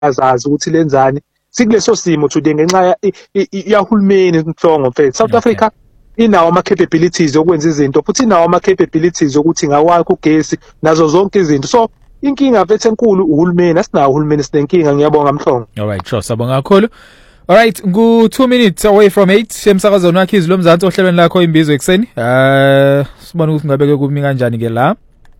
azazi ukuthi lenzani sikuleso simo today ngenxa yahulumeni inhlongo mfethu South Africa inawo ama-capabilities okwenza izinto futhi inawo ama-capabilities ukuthi ngawakho ugesi nazo zonke izinto so inkinga mfethu enkulu uhulumeni asinawo uhulumeni sinenkinga ngiyabonga Mhlongo. Alright sure sabonga kakhulu. Alright ngu 2 minutes away from 8 emsakazweni wakhe izwi lomzansi ohlelweni lakho imbizo ekseni sibona ukuthi ngabeke kumi kanjani ke la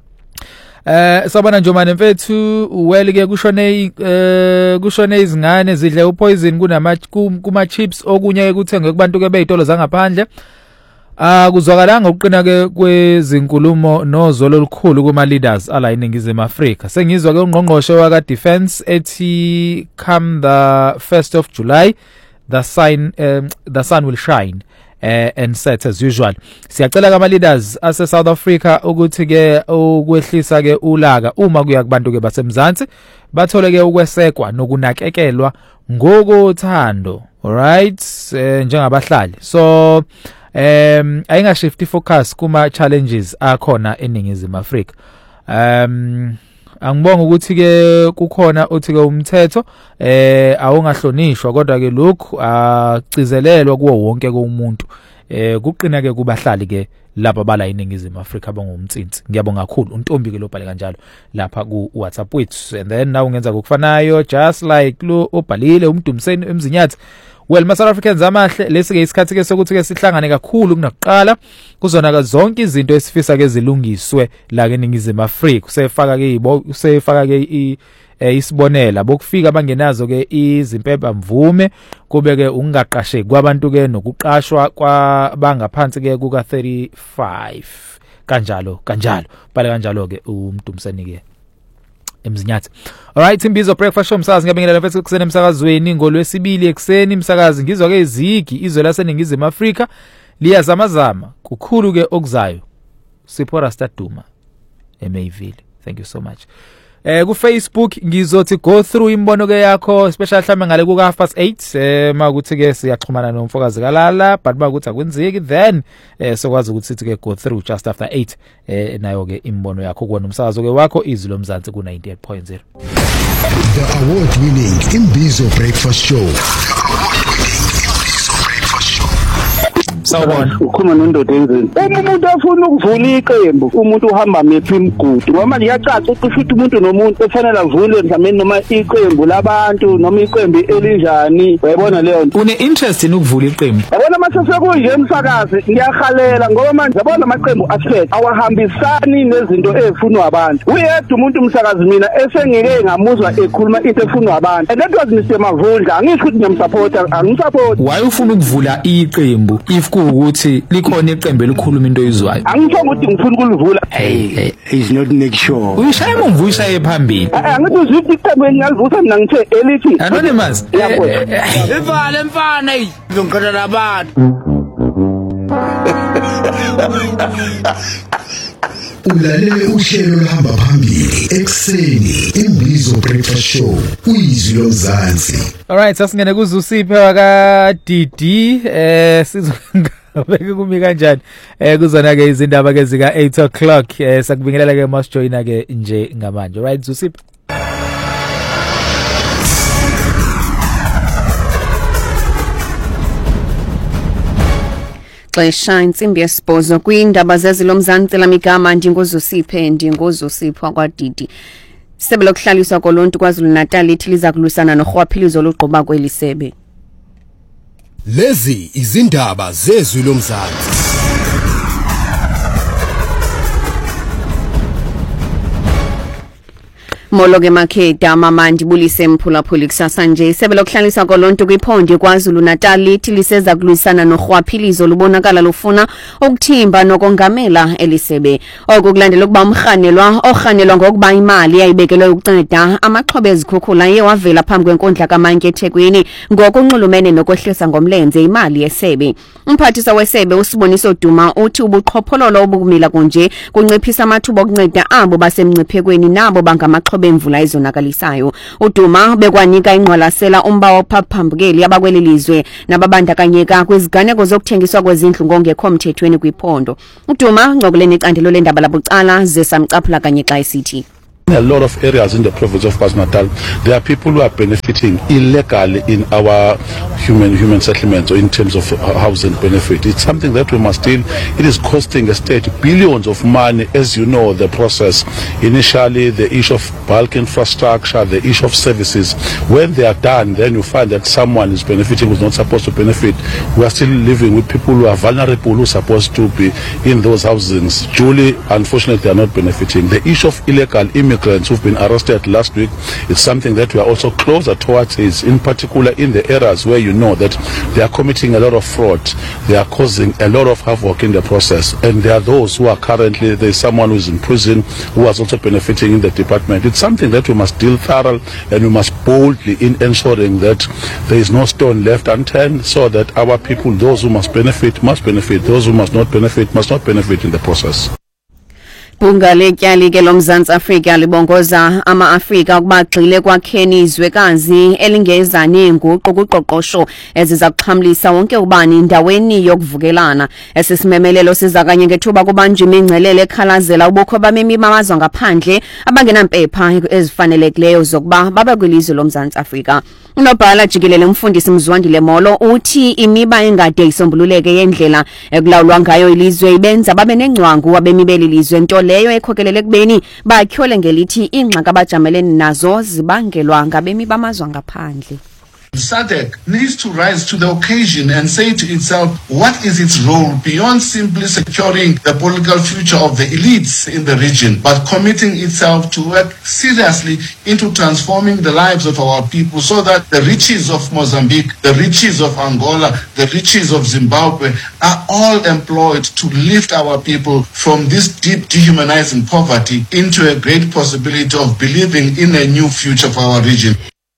sabona Njomane mfethu well ke kushone izingane zidle upoison kuma chips okunye ke kuthenge kubantu ke beyitolo zangaphandle kuzwakalanga ukuqina ke kwezinkulumo nozolo olukhulu kuma leaders ala iningizimu Afrika sengizwa ke ungqongqoshe waka defense ethi come the 1st of July the sun will shine and set as usual. Siyacela kama leaders ase South Africa ukuthi ke ukwehlisa ke ulaka uma kuya kubantu ke basemzansi bathole ke ukwesekwa nokunakekelwa ngokuthando. Alright njengabahlali. So ayinga shift focus kuma challenges akhona eningizimu Afrika. Angibonga ukuthi ke kukhona uthi ke umthetho awungahlonishwa kodwa ke lokhu acizelelwa kuwo wonke umuntu kuqina ke kubahlali ke lapha bala iningizimu Afrika bangumtsinsi ngiyabonga kakhulu untombi ke lobhale kanjalo lapha ku WhatsApp wethu and then now ungenza kokufanayo just like lo obhalile umdumseni emzinyathi. Well ma South Africans amahle lesike isikhathi ke sokuthi ke sihlangane kakhulu kunakuqala kuzona zonke izinto esifisa ke zilungiswe la ke eningizimu Afrika usefaka ke isibonela bokufika bangenazo ke izimpemba mvume kube ke ungaqasheki kwabantu ke nokuqashwa kwabangaphansi ke kuka 35 kanjalo bale kanjalo ke umdumseni ke emzinyathi. Alright imbizo breakfast show msakazi ngiyabingelela mfethu kusene emsakazweni ngolwesibili ekseni imsakazi ngizwa ke izigi izwe laseningizimu Afrika liyazamazama kukhulu ke okuzayo Sipho Staduma eMayville. Thank you so much. Ku Facebook ngizothi go through imbono ke yakho especially mhlambe ngale ku 8:30 makuthi ke siyaxhumana nomfokazi kalala but makuthi akwenzeki then sokwazi ukuthi sithi ke go through just after 8 nayo ke imbono yakho kuona umsakazo ke wakho izwi lomzansi ku 98.0. The award winning Imbizo breakfast show. Sawubona ukhuluma nondoda enzeni umuntu afuna ukuvula iqembu umuntu uhamba mephi imigudu ngoba liyacaca ukuthi umuntu nomuntu efanele avule mhlawumbe noma iqembu labantu noma iqembu elinjani uyabona leyo nto une interest in ukuvula iqembu yabona mase sekunje emsakazi ngiyahalela ngoba manje yabona amaqembu asphethe awahambisani nezinto ezifunwa abantu uyedwa umuntu umsakazi mina esengike ngamuzwa ekhuluma into efunwa abantu and that was Mr Mavundla angisho ukuthi ngiyamsupporta angisupport why ufuna ukuvula iqembu if ukuthi likhona iqembu elikhuluma into oyizwayo angisho ukuthi ngifuna ukulivula hey is not make sure uyishaya umvuyisa ephambili angithi uzithi iqembu engalivusa mina ngithe elithi anonymous ivale mfana ngizongqala labantu ulalele uhlelo lohamba phambili ekseni Imbizo breakfast show izwi lomzansi. Alright sasingene kuzusiphe waka Didi sizobeka kumi kanjani kuzona ke izindaba ke zika 8 o'clock sakubingelela ke must join ke nje ngamanje. Alright Zusiphe xesha insimbi yesibhozo kwindaba zezilomzansi lamigama ndingozusiphe kwa Didi. Sebe lokuhlaliswa koluntu KwaZulu-Natal lithi liza kulusana norhwaphilizo olugquba kweli sebe. Lezi izindaba zezwi lomzansi. Moloke Makheda mama ndibulise mphulaphuli kusasa nje isebe lokuhlalisa kolonto kwiphondi KwaZulu-Natal lithi liseza kulwisana norhwaphilizo lubonakala lufuna ukuthimba nokongamela elisebe okulandela ukuba orhanelwa ngokuba imali yayibekelwe ukunceda amaxhobe ezikhukhula yewavela phambi kwenkundla kaMantye eThekwini ngokunxulumene nokwehlisa ngomlenze imali yesebe. Umphathisa wesebe uSiboniso Duma uthi ubuqhophololo obukumila kunje kunciphisa amathuba okunceda abo basemnciphekweni nabo bangamaxhobe bemvula izonakalisayo. Uduma bekwanika ingqwalasela umba wophaphambukeli abakwelelizwe nababandakanyeka kweziganeko zokuthengiswa kwezindlu ngongekho mthethweni kwiphondo. Uduma ngokuleni icandelo lendaba labucala zesamcaphula kanye xa isithi In a lot of areas in the province of KwaZulu-Natal, there are people who are benefiting illegally in our human settlements or in terms of housing benefit. It's something that we must deal. It is costing the state billions of money, as you know, the process. Initially, the issue of bulk infrastructure, the issue of services. When they are done, then you find that someone is benefiting who's not supposed to benefit. We are still living with people who are vulnerable, who are supposed to be in those housings. Duly, unfortunately, they are not benefiting. The issue of illegal immigrants who've been arrested last week is something that we are also closer towards, is in particular in the areas where you know that they are committing a lot of fraud, they are causing a lot of havoc in the process, and there are those who are currently, there's someone who is in prison who is also benefiting in the department. It's something that we must deal thorough, and we must boldly in ensuring that there is no stone left unturned, so that our people, those who must benefit, those who must not benefit in the process. Ibhunga letyali ke loMzantsi Afrika libongoza ama-Afrika ukuba gxile kwakheni izwekazi elingeza neenguqu kuqoqosho eziza kuxhamlisa wonke ubani endaweni yokuvukelana. Esisimemelelo siza kanye ngethuba kubanjwa imingcelele ekhalazela ubukho bamemi bamazwe ngaphandle abangenampepha ezifanelekileyo zokuba babe kwilizwe loMzantsi Afrika. Unobhala jikelele umfundisi Mzwandile Molo uthi imiba engade isombululeke yendlela ekulawulwa ngayo ilizwe ibenza babe nengcwangu abemi beli lizwe, nto leyo ekhokelele kubeni batyhole ngelithi ingxaki abajamelene nazo zibangelwa ngabemi bamazwe ngaphandle. SADC needs to rise to the occasion and say to itself, what is its role beyond simply securing the political future of the elites in the region, but committing itself to work seriously into transforming the lives of our people, so that the riches of Mozambique, the riches of Angola, the riches of Zimbabwe are all employed to lift our people from this deep dehumanizing poverty into a great possibility of believing in a new future for our region.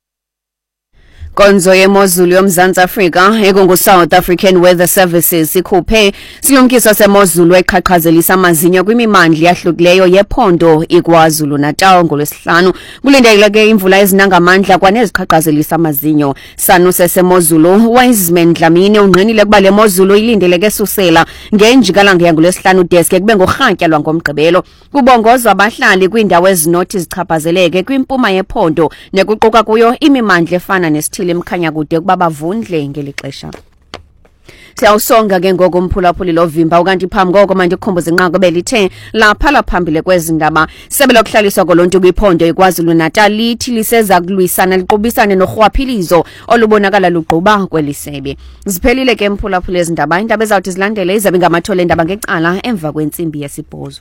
Konzo yemozulu yoMzantsi Afrika ekungu-South African Weather Services ikhuphe silumkiso semozulu eqhaqhazelisa amazinyo kwimimandla yahlukileyo yephondo iKwaZulu-Natal ngolwesihlanu. Kulindeleke imvula ezinangamandla kwaneziqhaqhazelisa amazinyo. Sanuse semozulu Wiseman Dlamini unqinile ukuba le mozulu ilindeleke esusela ngenjikalanga yangolwesihlanu deske kube ngorhatya lwangomgqibelo. Kubongozwa abahlali kwiindawo ezinothi zichaphazeleke kwimpuma yephondo nekuquka kuyo imimandla efana nesithili emkhanya kude ukuba bavundle ngeli xesha. Siyawusonga ke ngoko umphulaphuli lovimba ukanti phambi koko mandikhumbuze inqaku belithe lapha phambili kwezindaba isebe lokuhlaliswa koluntu kwiphondo iKwaZulu-Natal lithi liseza kulwisana liqubisane norhwaphilizo olubonakala lugquba kwelisebe. Ziphelile ke umphulaphuli ezindaba, indaba ezawuthi zilandele izabe ngamathole endaba ngecala emva kwentsimbi yesibhozo.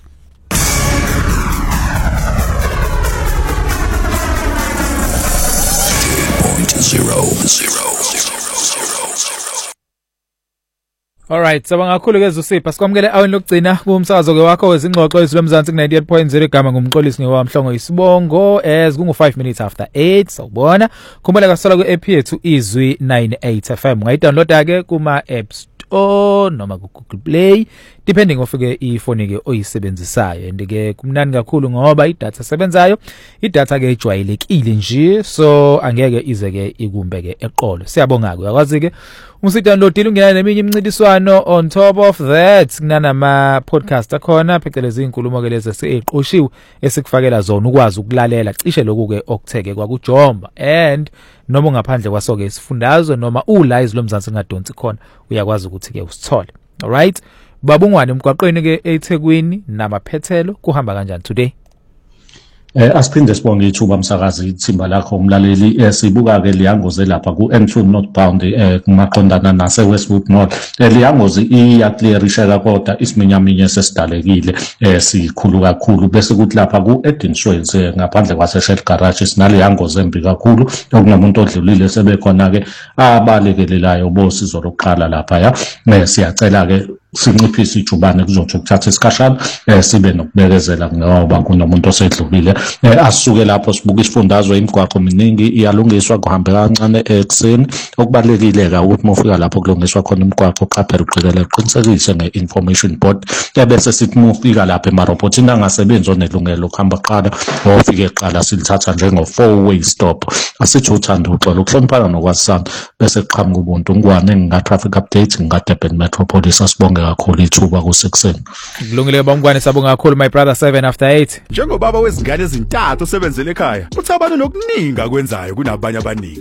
Alright, sabanga kakhulu ke Zusipha. Sikwamukele aweni lokugcina kumsakazo ke wakho wezingxoxo ezilomzantsi ku98.0 igama ngumxolisi ngewamhlongo isibongo as kungu 5 minutes after 8. Sawubona. Khumbula kasola ku app yethu Izwi 98 FM. Ungayidownloada ke kuma apps noma ku Google Play depending ofike ifoni ke oyisebenzisayo, and ke kumnandi kakhulu ngoba idatha sebenzayo, idatha ke ejwayelekile nje, so angeke ize ke ikumbe ke eqolo. Siyabonga ke yakwazi ke umsidownloadile ungena neminye imncidiswano. On top of that kunanama podcast akhona phecelezi inkulumo ke lezi esiqoshiwe esikufakela zona ukwazi ukulalela cishe lokhu ke okutheke kwakujomba, and noma ungaphandle kwasoke isifundazwe noma ula izilomzantsi ngadonsi khona uyakwazi ukuthi ke usithole. Alright, babungwane emgwaqweni ke eThekwini namaphethelo kuhamba kanjani today? Asiphinde sibonge ithuba msakazi ithimba lakho umlaleli. Sibuka ke liyangoze lapha ku N2 northbound kumaqondana nase Westwood North. Liyangoze iyaclearisha kodwa isiminyaminya sesidalekile sikhulu kakhulu, bese kuthi lapha ku Edenswales ngaphandle kwase Shell Garage sinaliyangoze embi kakhulu okunomuntu odlulile sebekhona ke abalekelelayo bosizo lokuqala lapha ya. Siyacela ke sinciphise ijubane kuzothi ukuthatha isikhashana sibe nokubekezela ngoba kunomuntu osedlulile. Asuke lapho sibuka isifundazwe, imigwaqo miningi iyalungiswa kuhambe kancane ekseni. Okubalekile ka ukuthi mofika lapho kulungiswa khona imigwaqo qaphela uqikelele uqinisekise nge-information board, bese sithi mofika lapha emarobotini angasebenzi onelungelo ukuhamba qala ofike qala silithatha njengo 4-way stop. Asithi uthanda uxolo ukuhloniphana nokwasana bese kuqhamuka ubuntu ngwane nga traffic update nga Durban Metropolis. Asibonge kakhulu ithuba kusekuseni. Kulungile bamngwane sabonga kakhulu my brother 7:08. Njengobaba wezingane ezintathu osebenzele ekhaya, uthabana nokuningi akwenzayo kunabanye abaningi.